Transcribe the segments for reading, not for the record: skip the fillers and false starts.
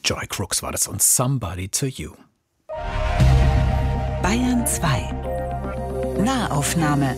Joy Crooks war das und Somebody to You. Bayern 2 Nahaufnahme.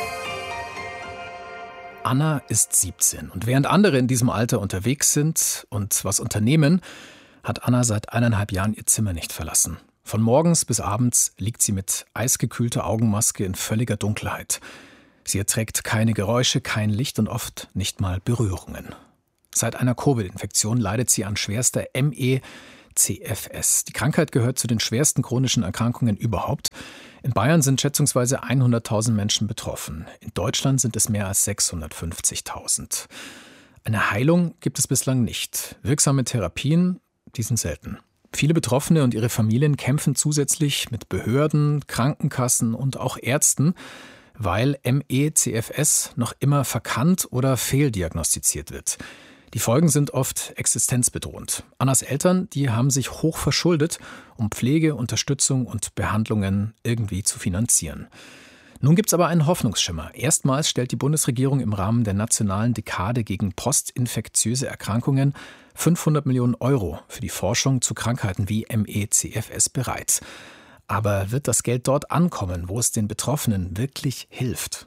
Anna ist 17 und während andere in diesem Alter unterwegs sind und was unternehmen, hat Anna seit 1,5 Jahren ihr Zimmer nicht verlassen. Von morgens bis abends liegt sie mit eisgekühlter Augenmaske in völliger Dunkelheit. Sie erträgt keine Geräusche, kein Licht und oft nicht mal Berührungen. Seit einer Covid-Infektion leidet sie an schwerster ME/CFS. Die Krankheit gehört zu den schwersten chronischen Erkrankungen überhaupt. In Bayern sind schätzungsweise 100.000 Menschen betroffen. In Deutschland sind es mehr als 650.000. Eine Heilung gibt es bislang nicht. Wirksame Therapien, die sind selten. Viele Betroffene und ihre Familien kämpfen zusätzlich mit Behörden, Krankenkassen und auch Ärzten, weil ME/CFS noch immer verkannt oder fehldiagnostiziert wird. Die Folgen sind oft existenzbedrohend. Annas Eltern, die haben sich hoch verschuldet, um Pflege, Unterstützung und Behandlungen irgendwie zu finanzieren. Nun gibt es aber einen Hoffnungsschimmer. Erstmals stellt die Bundesregierung im Rahmen der nationalen Dekade gegen postinfektiöse Erkrankungen 500 Millionen Euro für die Forschung zu Krankheiten wie ME/CFS bereit. Aber wird das Geld dort ankommen, wo es den Betroffenen wirklich hilft?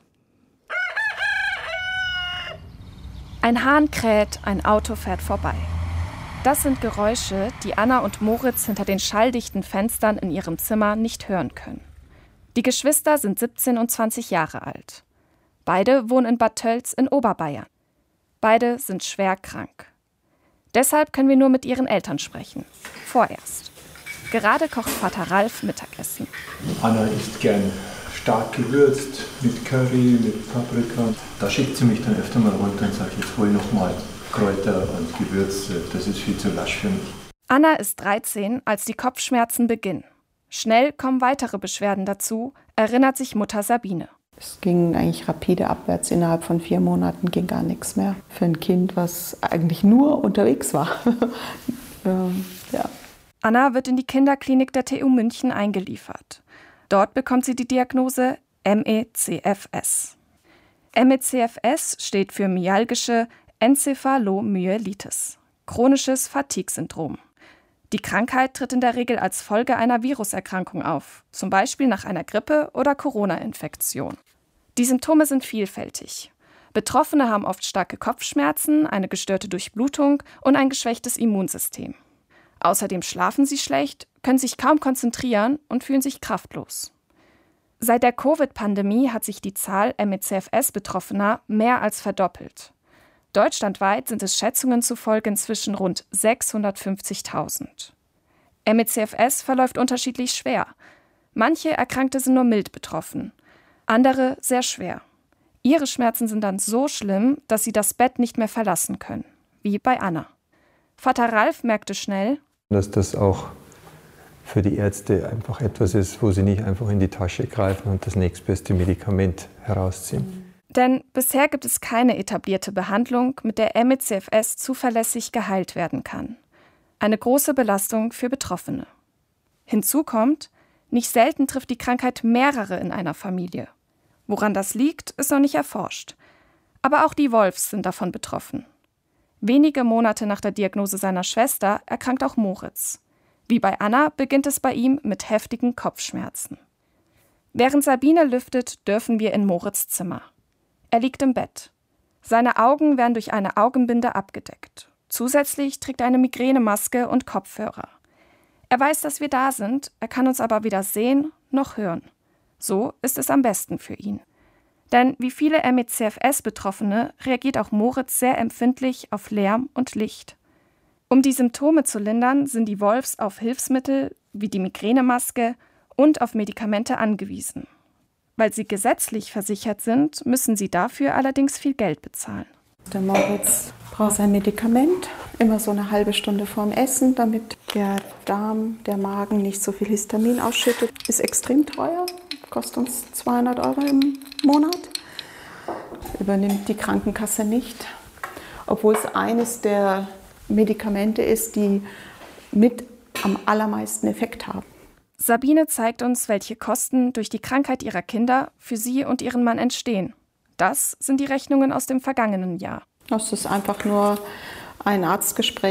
Ein Hahn kräht, ein Auto fährt vorbei. Das sind Geräusche, die Anna und Moritz hinter den schalldichten Fenstern in ihrem Zimmer nicht hören können. Die Geschwister sind 17 und 20 Jahre alt. Beide wohnen in Bad Tölz in Oberbayern. Beide sind schwer krank. Deshalb können wir nur mit ihren Eltern sprechen. Vorerst. Gerade kocht Vater Ralf Mittagessen. Anna isst gern stark gewürzt, mit Curry, mit Paprika. Da schickt sie mich dann öfter mal runter und sagt, jetzt hol noch mal Kräuter und Gewürze, das ist viel zu lasch für mich. Anna ist 13, als die Kopfschmerzen beginnen. Schnell kommen weitere Beschwerden dazu, erinnert sich Mutter Sabine. Es ging eigentlich rapide abwärts. Innerhalb von 4 Monaten ging gar nichts mehr. Für ein Kind, was eigentlich nur unterwegs war. Ja. Anna wird in die Kinderklinik der TU München eingeliefert. Dort bekommt sie die Diagnose ME/CFS. ME/CFS steht für myalgische Enzephalomyelitis, chronisches Fatigue-Syndrom. Die Krankheit tritt in der Regel als Folge einer Viruserkrankung auf, zum Beispiel nach einer Grippe- oder Corona-Infektion. Die Symptome sind vielfältig. Betroffene haben oft starke Kopfschmerzen, eine gestörte Durchblutung und ein geschwächtes Immunsystem. Außerdem schlafen sie schlecht, können sich kaum konzentrieren und fühlen sich kraftlos. Seit der Covid-Pandemie hat sich die Zahl ME/CFS-Betroffener mehr als verdoppelt. Deutschlandweit sind es Schätzungen zufolge inzwischen rund 650.000. ME/CFS verläuft unterschiedlich schwer. Manche Erkrankte sind nur mild betroffen, andere sehr schwer. Ihre Schmerzen sind dann so schlimm, dass sie das Bett nicht mehr verlassen können, wie bei Anna. Vater Ralf merkte schnell, dass das auch für die Ärzte einfach etwas ist, wo sie nicht einfach in die Tasche greifen und das nächstbeste Medikament herausziehen. Denn bisher gibt es keine etablierte Behandlung, mit der ME/CFS zuverlässig geheilt werden kann. Eine große Belastung für Betroffene. Hinzu kommt, nicht selten trifft die Krankheit mehrere in einer Familie. Woran das liegt, ist noch nicht erforscht. Aber auch die Wolfs sind davon betroffen. Wenige Monate nach der Diagnose seiner Schwester erkrankt auch Moritz. Wie bei Anna beginnt es bei ihm mit heftigen Kopfschmerzen. Während Sabine lüftet, dürfen wir in Moritz' Zimmer. Er liegt im Bett. Seine Augen werden durch eine Augenbinde abgedeckt. Zusätzlich trägt er eine Migränemaske und Kopfhörer. Er weiß, dass wir da sind, er kann uns aber weder sehen noch hören. So ist es am besten für ihn. Denn wie viele ME/CFS-Betroffene reagiert auch Moritz sehr empfindlich auf Lärm und Licht. Um die Symptome zu lindern, sind die Wolfs auf Hilfsmittel wie die Migränemaske und auf Medikamente angewiesen. Weil sie gesetzlich versichert sind, müssen sie dafür allerdings viel Geld bezahlen. Der Moritz braucht sein Medikament, immer so eine halbe Stunde vorm Essen, damit der Darm, der Magen nicht so viel Histamin ausschüttet. Ist extrem teuer, kostet uns 200 Euro im Monat. Übernimmt die Krankenkasse nicht, obwohl es eines der Medikamente ist, die mit am allermeisten Effekt haben. Sabine zeigt uns, welche Kosten durch die Krankheit ihrer Kinder für sie und ihren Mann entstehen. Das sind die Rechnungen aus dem vergangenen Jahr. Das ist einfach nur ein Arztgespräch.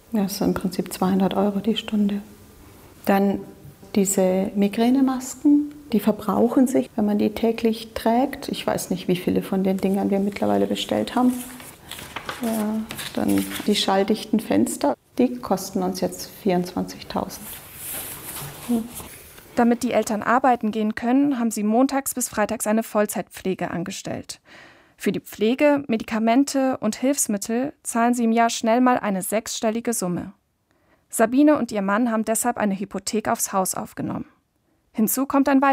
Ja, das sind im Prinzip 200 € die Stunde. Dann diese Migränemasken, die verbrauchen sich, wenn man die täglich trägt. Ich weiß nicht, wie viele von den Dingern wir mittlerweile bestellt haben. Ja, dann die schalldichten Fenster, die kosten uns jetzt 24.000. Damit die Eltern arbeiten gehen können, haben sie montags bis freitags eine Vollzeitpflege angestellt. Für die Pflege, Medikamente und Hilfsmittel zahlen sie im Jahr schnell mal eine 6-stellige Summe. Sabine und ihr Mann haben deshalb eine Hypothek aufs Haus aufgenommen. Hinzu kommt ein